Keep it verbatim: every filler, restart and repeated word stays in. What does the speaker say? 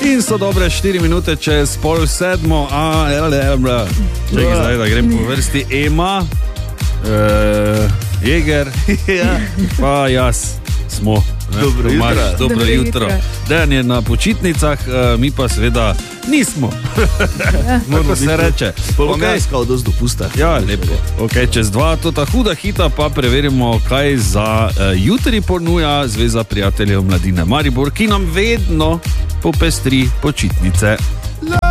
In so dobre štiri minute čez pol sedmo, a čekaj zdaj, da grem po vrsti. Ema, uh, Jeger, ja. Pa jaz smo. Dobro jutro. Dobro, Dobro jutro. Dejan je na počitnicah, uh, mi pa seveda nismo. Moramo se reče. Polomjanska okay. Od dopusta. Ja, lepo. Okay, čez dva, to ta huda hita, pa preverimo, kaj za uh, jutri ponuja Zveza prijateljev mladine Maribor, ki nam vedno popestri počitnice.